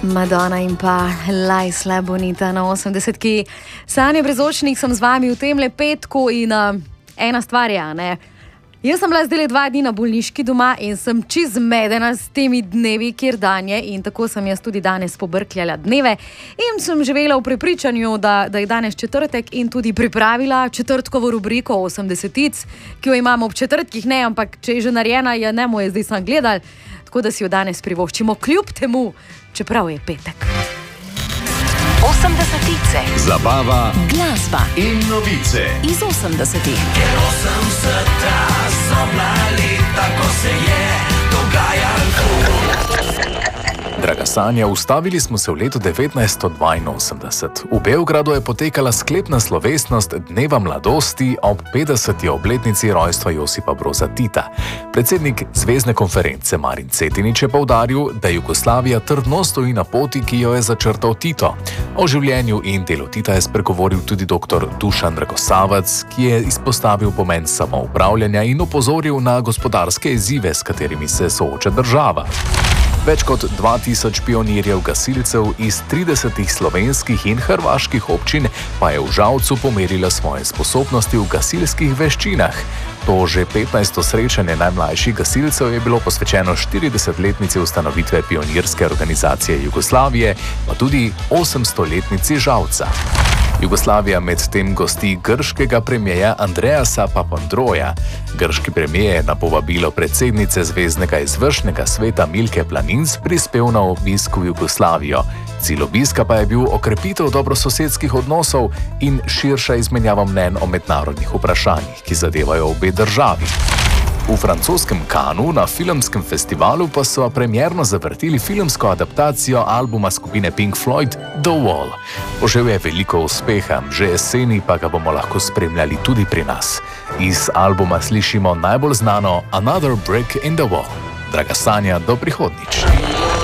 Madonna in pa Laisla Bonita na 80-ki. Sanje brezočnih sem z vami v temle petku in ena stvar je, ne. Jaz sem bila zdaj 2 dni na bolniški doma in sem čist zmedena s temi dnevi, kjer danje, in tako sem jaz tudi danes pobrkljala dneve in sem živela v prepričanju, da je danes četrtek in tudi pripravila četrtkovo rubriko 80-tic, ki jo imamo ob četrtkih, ne, ampak če je že narejena, je ne moje zdaj sem gledali, tako da si jo danes privoščimo kljub temu, čeprav je petek. 80-tice. Zabava, glasba in novice iz 80-ih. Ker 80-ta so bila leta, ko se je dogajalo. Draga Sanja, ustavili smo se v letu 1982. V Beogradu je potekala sklepna slovesnost Dneva mladosti ob 50. obletnici rojstva Josipa Broza Tita. Predsednik Zvezne konference Marin Cetinič je poudaril, da Jugoslavija trdno stoji na poti, ki jo je začrtal Tito. O življenju in delu Tita je spregovoril tudi dr. Dušan Dragosavac, ki je izpostavil pomen samoupravljanja in opozoril na gospodarske izzive, s katerimi se sooča država. Več kot 2000 pionirjev gasilcev iz 30 slovenskih in hrvaških občin pa je v Žalcu pomerilo svoje sposobnosti v gasilskih veščinah. To že 15. srečanje najmlajših gasilcev je bilo posvečeno 40-letnici ustanovitve pionirske organizacije Jugoslavije, pa tudi 800-letnici Žalca. Jugoslavija medtem gosti grškega premierja Andreasa Papandreouja. Grški premijer je na povabilo predsednice Zveznega izvršnega sveta Milke Planinc prispel na obisk v Jugoslavijo. Cilj obiska pa je bil okrepitev dobrososedskih odnosov in širša izmenjava mnenj o mednarodnih vprašanjih, ki zadevajo obe državi. V francoskem Cannesu na filmskem festivalu pa so premierno zavrtili filmsko adaptacijo albuma skupine Pink Floyd The Wall. Požel je veliko uspeha, že jeseni pa ga bomo lahko spremljali tudi pri nas. Iz albuma slišimo najbolj znano Another Brick in the Wall. Draga Sanja, do prihodnjič.